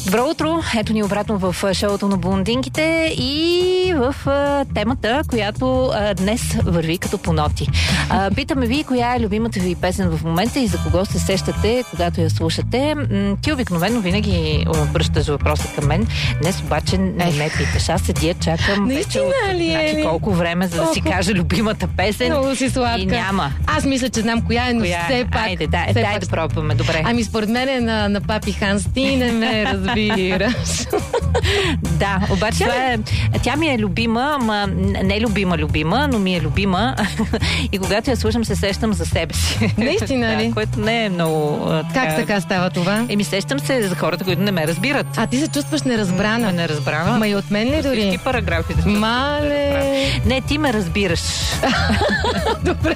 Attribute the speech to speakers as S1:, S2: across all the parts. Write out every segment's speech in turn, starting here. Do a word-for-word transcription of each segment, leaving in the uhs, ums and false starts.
S1: Добро утро! Ето ни обратно в шоуто на блондинките и в а, темата, която а, днес върви като по ноти. А, питаме ви, коя е любимата ви песен в момента и за кого се сещате, когато я слушате. М- ти обикновено винаги обръщаш въпроса към мен. Днес обаче не ме питаш. Аз седя, чакам вече от
S2: ли,
S1: значи, колко време, за да си кажа любимата песен.
S2: Много си сладка.
S1: И няма.
S2: Аз мисля, че знам коя е, но
S1: коя?
S2: все пак...
S1: Айде, да,
S2: все
S1: дай
S2: пак...
S1: да пробваме, добре.
S2: Ами според мен е на, на Папи Ханс. Ти не ме разбираш.
S1: Да, обаче тя, е, тя ми е любима, ама не любима, любима, но ми е любима. И когато я слушам, се сещам за себе си.
S2: Наистина ли?
S1: Да, което не е много... Така...
S2: Как така става това?
S1: Еми, сещам се за хората, които не ме разбират.
S2: А ти се чувстваш неразбрана.
S1: Неразбрана.
S2: Ма и от мен ли дори?
S1: Всички параграфи. Да,
S2: мале!
S1: Не, ти ме разбираш.
S2: Добре.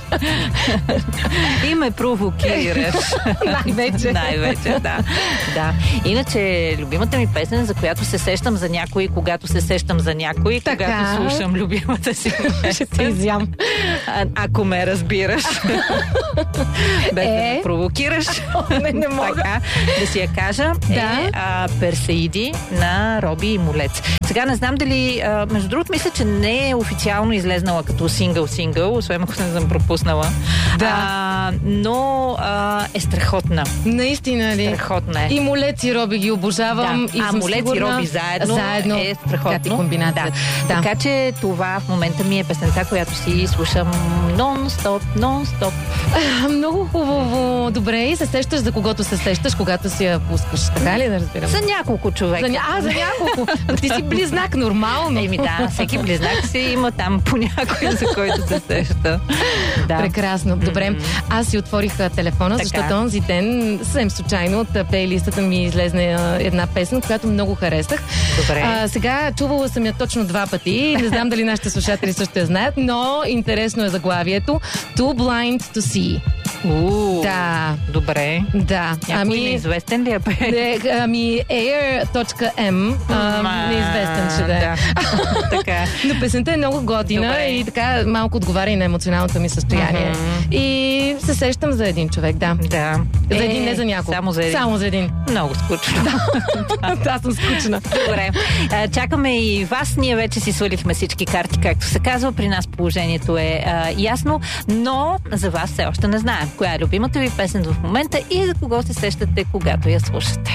S1: И ме провокираш.
S2: Най-вече.
S1: Най-вече, да. Да. Иначе, любимата ми песен, за която се сещам за някой, когато се сещам за някой, така... когато слушам любимата си песен.
S2: Ще те изям.
S1: А, ако ме разбираш. Без е... да ме провокираш.
S2: Не, не мога.
S1: Така, да си я кажа.
S2: Да.
S1: Е а, Персеиди на Роби и Молец. Сега не знам дали... А, между другото, мисля, че не е официално излезнала като сингъл-сингъл, освен ако не съм пропуснала.
S2: Да.
S1: А, но а, е страхотна.
S2: Наистина ли?
S1: Страхотна е.
S2: И Молец и Роби ги обожавам.
S1: Да.
S2: И
S1: а Молец сигурна... и Роби заедно,
S2: заедно
S1: е страхотно.
S2: комбинация.
S1: Да.
S2: Да.
S1: Така че това в момента ми е песента, която си слушам нон-стоп, нон-стоп.
S2: Много хубаво. Добре, и се сещаш за когото се сещаш, когато си я пускаш. Така ли да разбирам?
S1: За няколко човека.
S2: За ня... А, за няколко. Ти си близнак, нормално.
S1: Еми да, всеки близнак си има там по някой, за който се сеща. Да.
S2: Прекрасно. Добре, mm-hmm. аз си отворих телефона, така. Защото онзи ден съвсем случайно от плейлистата ми излезне една песен, която много харесах.
S1: Добре.
S2: А, сега чувала съм я точно два пъти. Не знам дали нашите слушатели също я знаят, но интересно е заглавието. Too Blind to See.
S1: Уу,
S2: да.
S1: Добре.
S2: Да.
S1: Някой
S2: ами,
S1: неизвестен ли е?
S2: Не, ами Air.M неизвестен ще да е.
S1: Да. Така.
S2: Но песента е много готина.
S1: Добре.
S2: И така малко отговаря и на емоционалното ми състояние.
S1: Mm-hmm.
S2: И се сещам за един човек, да.
S1: Да.
S2: За
S1: е,
S2: един, не за няколко.
S1: Само за един.
S2: Само за един.
S1: Много скучно.
S2: Да, аз съм скучна.
S1: Добре. Чакаме и вас. Ние вече си свалихме всички карти, както се казва. При нас положението е а, ясно, но за вас все още не знаем коя е любимата ви песен в момента и за кого се сещате, когато я слушате.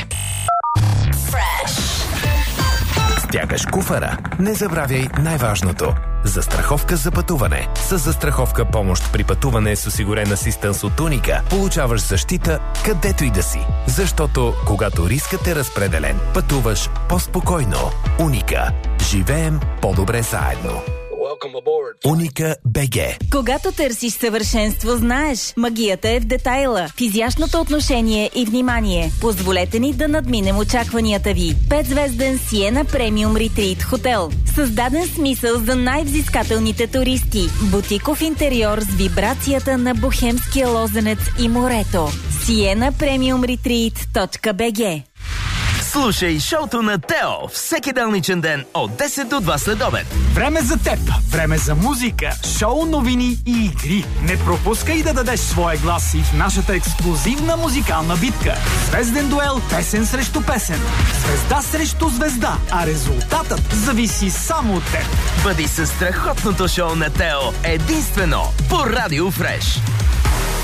S3: Стягаш куфара? Не забравяй най-важното. Застраховка за пътуване. С застраховка помощ при пътуване с осигурен асистенс от Уника получаваш защита където и да си. Защото когато рискът е разпределен, пътуваш по-спокойно. Уника. Живеем по-добре заедно. Уника БГ.
S4: Когато търсиш съвършенство, знаеш, магията е в детайла, в изящното отношение и внимание. Позволете ни да надминем очакванията ви. Петзвезден Сиена Премиум Ретрит Хотел. Създаден смисъл за най-взискателните туристи. Бутиков интериор с вибрацията на бохемския лозенец и морето. сиена премиум ретрит точка би джи.
S5: Слушай шоуто на Тео всеки делничен ден от десет до два следобед.
S6: Време за теб, време за музика, шоу, новини и игри. Не пропускай да дадеш своя глас и в нашата ексклузивна музикална битка. Звезден дуел, песен срещу песен. Звезда срещу звезда, а резултатът зависи само от теб.
S5: Бъди със страхотното шоу на Тео единствено по Радио Фреш.